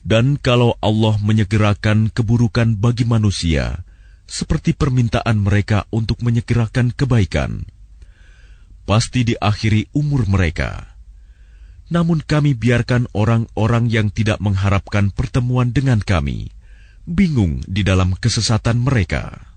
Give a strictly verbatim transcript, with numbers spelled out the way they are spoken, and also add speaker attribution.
Speaker 1: Dan kalau Allah menyegerakan keburukan bagi manusia, seperti permintaan mereka untuk menyegerakan kebaikan, pasti diakhiri umur mereka. Namun kami biarkan orang-orang yang tidak mengharapkan pertemuan dengan kami bingung di dalam kesesatan mereka.